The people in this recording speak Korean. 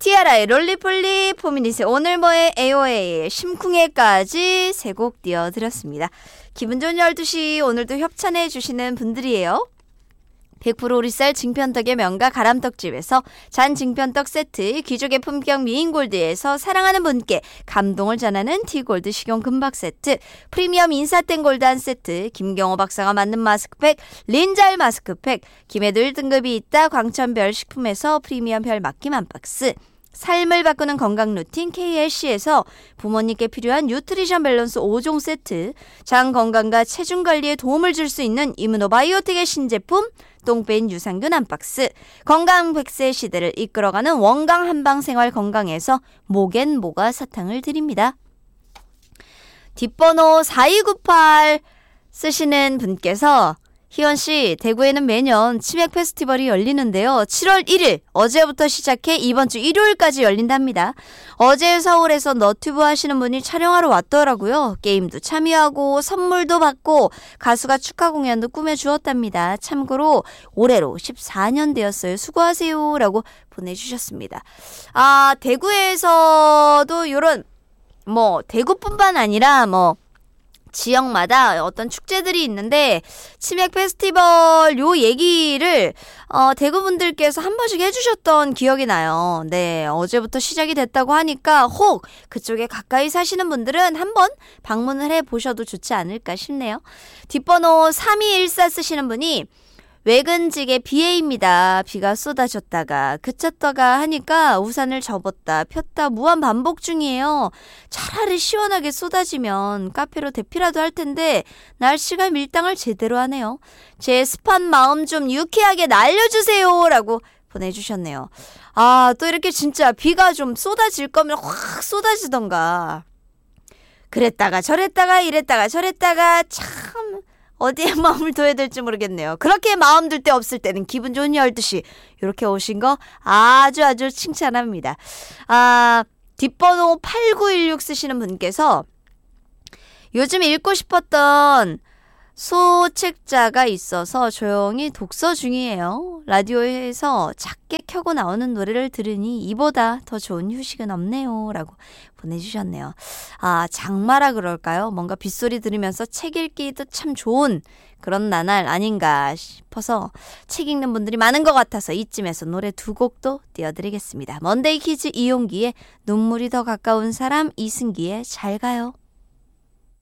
티아라의 롤리폴리, 포미닛의 오늘 뭐해, AOA의 심쿵해까지 세 곡 띄워드렸습니다. 기분 좋은 12시 오늘도 협찬해 주시는 분들이에요. 100% 오리쌀 증편떡의 명가 가람떡집에서 잔 증편떡 세트, 귀족의 품격 미인골드에서 사랑하는 분께 감동을 전하는 티골드 식용 금박 세트, 프리미엄 인사땡 골드 한 세트, 김경호 박사가 만든 마스크팩 린잘 마스크팩, 김해들 등급이 있다 광천별 식품에서 프리미엄 별 맡김 한 박스, 삶을 바꾸는 건강 루틴 KLC에서 부모님께 필요한 뉴트리션 밸런스 5종 세트, 장 건강과 체중 관리에 도움을 줄 수 있는 이므노바이오텍의 신제품 똥 뺀 유산균 한 박스, 건강 100세 시대를 이끌어가는 원강 한방생활 건강에서 목엔 모가 사탕을 드립니다. 뒷번호 4298 쓰시는 분께서 희원씨, 대구에는 매년 치맥 페스티벌이 열리는데요. 7월 1일 어제부터 시작해 이번 주 일요일까지 열린답니다. 어제 서울에서 너튜브 하시는 분이 촬영하러 왔더라고요. 게임도 참여하고 선물도 받고 가수가 축하 공연도 꾸며주었답니다. 참고로 올해로 14년 되었어요. 수고하세요 라고 보내주셨습니다. 대구에서도 이런 대구뿐만 아니라 지역마다 어떤 축제들이 있는데 치맥 페스티벌 요 얘기를 대구분들께서 한 번씩 해주셨던 기억이 나요. 네, 어제부터 시작이 됐다고 하니까 혹 그쪽에 가까이 사시는 분들은 한번 방문을 해보셔도 좋지 않을까 싶네요. 뒷번호 3214 쓰시는 분이 외근직의 BA입니다. 비가 쏟아졌다가 그쳤다가 하니까 우산을 접었다 폈다 무한 반복 중이에요. 차라리 시원하게 쏟아지면 카페로 대피라도 할 텐데 날씨가 밀당을 제대로 하네요. 제 습한 마음 좀 유쾌하게 날려주세요 라고 보내주셨네요. 또 이렇게 진짜 비가 좀 쏟아질 거면 확 쏟아지던가. 그랬다가 저랬다가 이랬다가 저랬다가 참 어디에 마음을 둬야 될지 모르겠네요. 그렇게 마음 둘 데 없을 때는 기분 좋은 12시 이렇게 오신 거 아주 칭찬합니다. 뒷번호 8916 쓰시는 분께서 요즘 읽고 싶었던 소책자가 있어서 조용히 독서 중이에요. 라디오에서 작게 켜고 나오는 노래를 들으니 이보다 더 좋은 휴식은 없네요 라고 보내주셨네요. 장마라 그럴까요? 뭔가 빗소리 들으면서 책 읽기도 참 좋은 그런 나날 아닌가 싶어서 책 읽는 분들이 많은 것 같아서 이쯤에서 노래 두 곡도 띄워드리겠습니다. 먼데이 키즈 이용기의 눈물이 더 가까운 사람, 이승기의 잘 가요.